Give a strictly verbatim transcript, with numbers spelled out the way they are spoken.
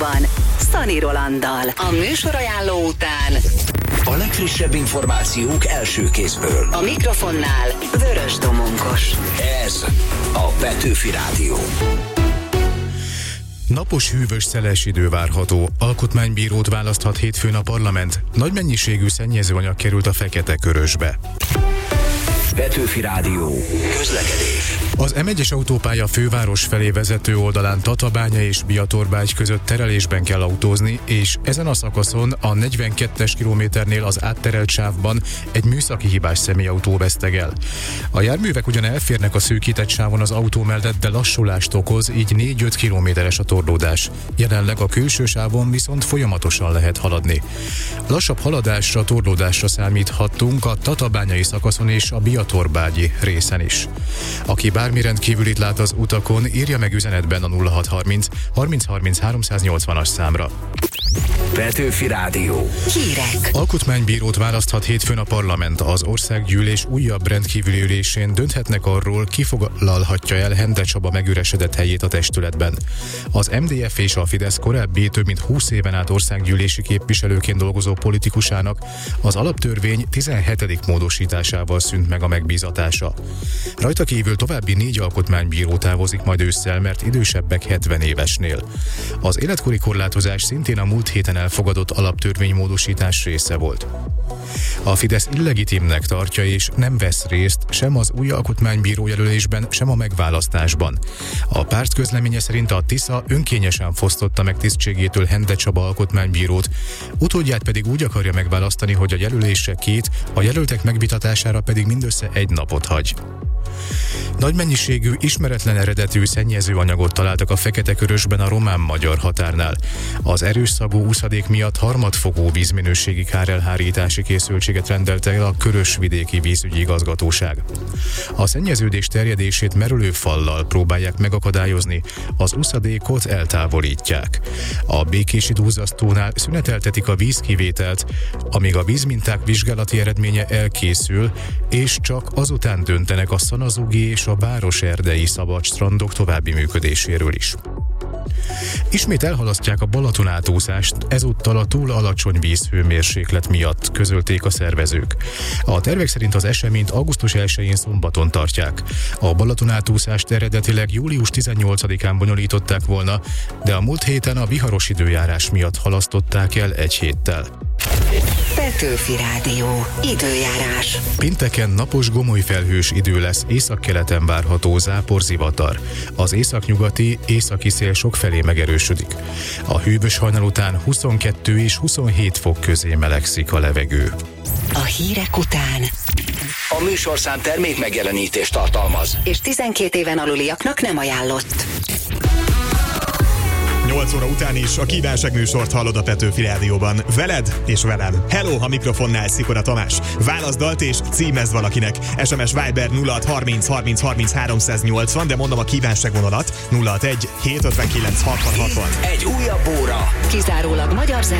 Rádióban Szani Rolanddal. A műsorajánló után a legfrissebb információk első kézből. A mikrofonnál Vörös Domonkos. Ez a Petőfi Rádió. Napos, hűvös, szeles idő várható. Alkotmánybírót választhat hétfőn a parlament. Nagy mennyiségű szennyezőanyag került a Fekete-Körösbe. Petőfi Rádió. Közlekedés. Az em egyes autópálya főváros felé vezető oldalán Tatabánya és Biatorbágy között terelésben kell autózni, és ezen a szakaszon a negyvenkettes kilométernél az átterelt sávban egy műszaki hibás személyautó veszteg el. A járművek ugyan elférnek a szűkített sávon az autó mellett, de lassulást okoz, így négy-öt kilométeres a torlódás. Jelenleg a külső sávon viszont folyamatosan lehet haladni. Lassabb haladásra, torlódásra számíthattunk a tatabányai szakaszon és a Biatorbágyi részen is. Aki bármi rendkívülit lát az utakon, írja meg üzenetben a nulla hat harminc harminc harminc háromszáznyolcvanas számra. Petőfi Rádió. Hírek. Alkotmánybírót választhat hétfőn a parlament. Az országgyűlés újabb rendkívüli ülésén dönthetnek arról, ki foglalhatja el Hende Csaba megüresedett helyét a testületben. Az em dé ef és a Fidesz korábbi több mint húsz éven át országgyűlési képviselőként dolgozó politikusának az alaptörvény tizenhetedik módosításával szűnt meg a megbízatása. Rajta kívül további négy alkotmánybíró távozik majd ősszel, mert idősebbek hetven évesnél. Az életkori korlátozás szintén a múlt héten elfogadott alaptörvénymódosítás része volt. A Fidesz illegitimnek tartja és nem vesz részt sem az új alkotmánybíró jelölésben, sem a megválasztásban. A párt közleménye szerint a Tisza önkényesen fosztotta meg tisztségétől Hende Csaba alkotmánybírót, utódját pedig úgy akarja megválasztani, hogy a jelölése két, a jelöltek megvitatására pedig mindössze egy napot hagy. Nagy mennyiségű, ismeretlen eredetű szennyezőanyagot találtak a Fekete-Körösben a román-magyar határnál. Az erős szagú úszadék miatt harmadfokú vízminőségi kárelhárítási készültséget rendelt el a Körös-vidéki vízügyi igazgatóság. A szennyeződés terjedését merülőfallal próbálják megakadályozni, az úszadékot eltávolítják. A békési duzzasztónál szüneteltetik a vízkivételt, amíg a vízminták vizsgálati eredménye elkészül, és csak azután döntenek a Szanazugi és a Városerdei szabad strandok további működéséről is. Ismét elhalasztják a Balaton átúszást, ezúttal a túl alacsony vízhőmérséklet miatt, közölték a szervezők. A tervek szerint az eseményt augusztus elsején szombaton tartják. A Balaton átúszást eredetileg július tizennyolcadikán bonyolították volna, de a múlt héten a viharos időjárás miatt halasztották el egy héttel. Petőfi Rádió. Időjárás. Pénteken napos, gomoly felhős idő lesz, északkeleten várható záporzivatar. Az északnyugati, északi szél sokfelé megerősödik. A hűvös hajnal után huszonkettő és huszonhét fok közé melegszik a levegő. A hírek után A műsorszám termék megjelenítést tartalmaz, és tizenkét éven aluliaknak nem ajánlott. nyolc óra után is a kívánság műsort hallod a Petőfi Rádióban. Veled és velem. Hello, a mikrofonnál Szikora Tamás. Válaszd dalt és címezd valakinek. es em es Viber nulla hat harminc harminc harminc háromszáznyolcvan, de mondom a kívánságvonalat nulla hat egy hét ötvenkilenc hatvan hatvan. egy újabb óra Kizárólag magyar zene